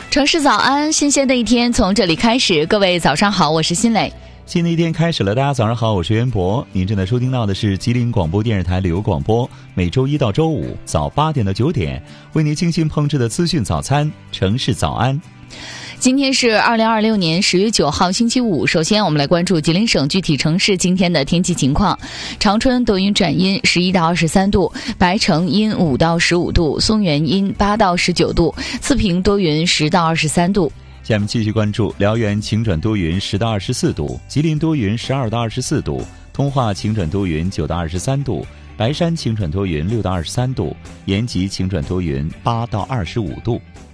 城市早安，新鲜的一天从这里开始。各位早上好，我是新磊。 新的一天开始了，大家早上好，我是袁博。您正在收听到的是吉林广播电视台旅游广播，每周一到周五早8点到9点为您精心烹制的资讯早餐城市早安。 今天是2026年10月9号星期五，首先我们来关注吉林省具体城市今天的天气情况。长春多云转阴11到23度，白城阴5到15度，松原阴8到19度，四平多云10到23度。 下面继续关注辽源晴转多云10到24度，吉林多云12到24度，通化晴转多云9到23度，白山晴转多云6到23度，延吉晴转多云8到25度。